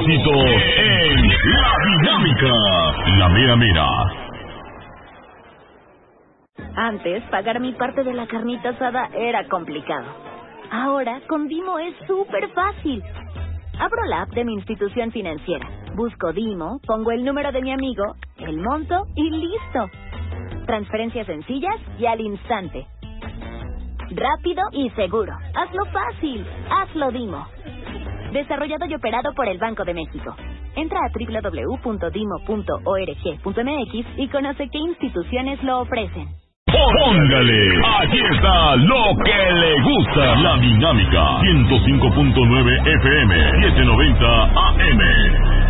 éxito en La Dinámica. La mera mera. Antes, pagar mi parte de la carnita asada era complicado. Ahora, con Dimo es súper fácil. Abro la app de mi institución financiera, busco Dimo, pongo el número de mi amigo, el monto y listo. Transferencias sencillas y al instante. Rápido y seguro. Hazlo fácil. Hazlo Dimo. Desarrollado y operado por el Banco de México. Entra a www.dimo.org.mx y conoce qué instituciones lo ofrecen. Póngale, aquí está lo que le gusta. La Dinámica 105.9 FM, 790 AM.